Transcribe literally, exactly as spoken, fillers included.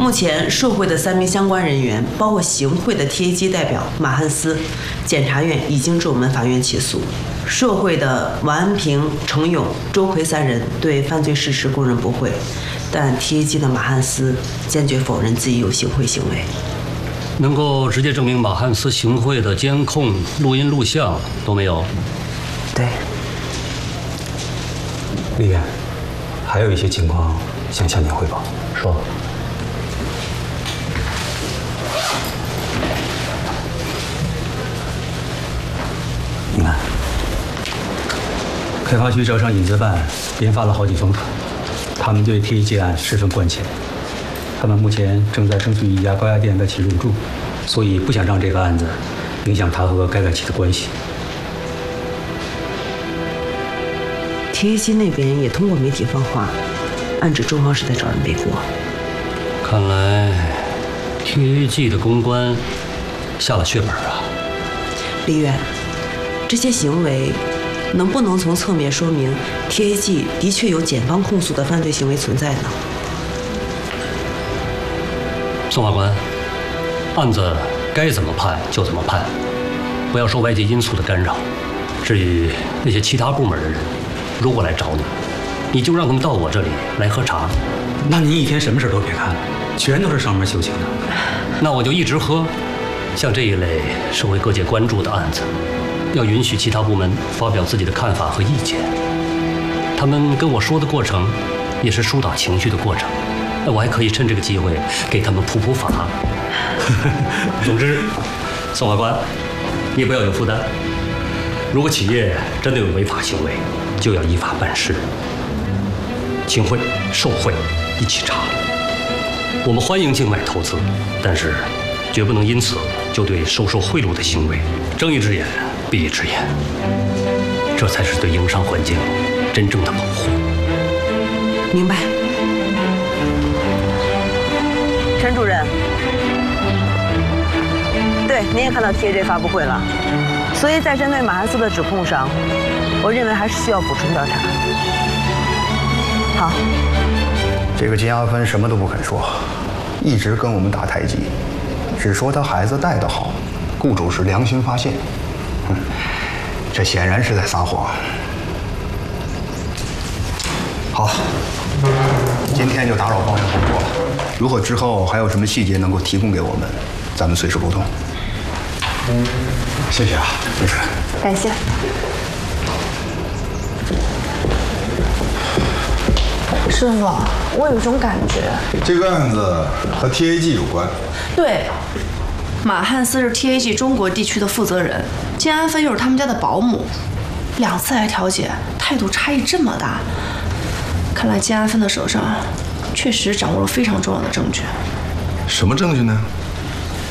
目前受贿的三名相关人员，包括行贿的 T A G 代表马汉斯，检察院已经至我们法院起诉。受贿的王安平、程勇、周奎三人对犯罪事实供认不讳，但 T A G 的马汉斯坚决否认自己有行贿行为。 能够直接证明马汉斯行贿的监控、录音、录像都没有。 对。 丽艳，还有一些情况想向您汇报。 说。 你看，开发区招商引资办连发了好几封函，他们对 T A G 案十分关切。他们目前正在争取一家高压电外企入驻，所以不想让这个案子影响他和该外企的关系。 T A G 那边也通过媒体放话，暗指中航是在找人背锅。 看来 T A G 的公关下了血本啊。 李远，这些行为能不能从侧面说明 T A G 的确有检方控诉的犯罪行为存在呢？ 宋法官，案子该怎么判就怎么判，不要受外界因素的干扰。至于那些其他部门的人，如果来找你，你就让他们到我这里来喝茶。 那您一天什么事都别干了，全都是上门求情的。 那我就一直喝。像这一类社会各界关注的案子，要允许其他部门发表自己的看法和意见。他们跟我说的过程，也是疏导情绪的过程。我还可以趁这个机会给他们普普法。总之，宋法官，你也不要有负担。如果企业真的有违法行为，就要依法办事。行贿、受贿一起查。我们欢迎境外投资，但是绝不能因此就对收受贿赂的行为睁一只眼闭一只眼，这才是对营商环境真正的保护。 明白。陈主任，对，您也看到 T A G 发布会了，所以在针对马汉斯的指控上，我认为还是需要补充调查。好。 这个金阿芬什么都不肯说，一直跟我们打太极，只说他孩子带得好，雇主是良心发现。哼，这显然是在撒谎。好，今天就打扰方员工作了。如果之后还有什么细节能够提供给我们，咱们随时沟通。谢谢啊，没事。 感谢。师傅，我有一种感觉， 这个案子和 T A G 有关。 对，马汉斯是 T A G 中国地区的负责人，金安芬又是他们家的保姆，两次来调解，态度差异这么大，看来金安芬的手上确实掌握了非常重要的证据。 什么证据呢？